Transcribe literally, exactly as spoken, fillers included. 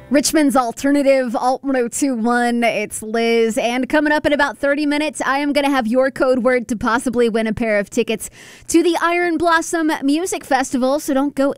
Richmond's Alternative, Alt one oh two point one. It's Liz. And coming up in about thirty minutes, I am going to have your code word to possibly win a pair of tickets to the Iron Blossom Music Festival. So don't go